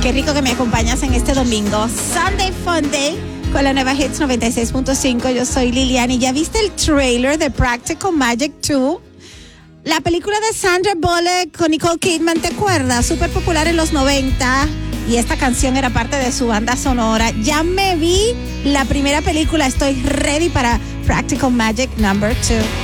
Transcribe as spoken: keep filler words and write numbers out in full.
Qué rico que me acompañas en este domingo. Sunday Fun Day con la nueva Hits noventa y seis punto cinco. Yo soy Liliani. ¿Ya viste el trailer de Practical Magic dos? La película de Sandra Bullock con Nicole Kidman, ¿te acuerdas? Súper popular en los noventa. Y esta canción era parte de su banda sonora. Ya me vi la primera película. Estoy ready para Practical Magic number two.